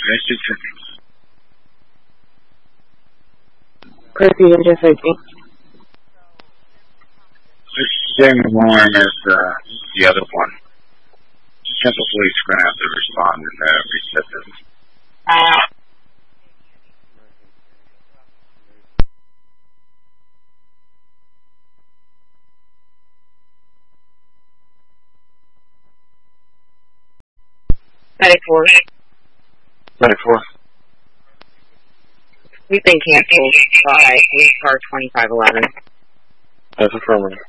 Proceed into safety. Same alarm as the other one. Central Police are going to have to respond and reset this. Medic 4. Medic 4. We've been canceled by police car 2511. That's affirmative.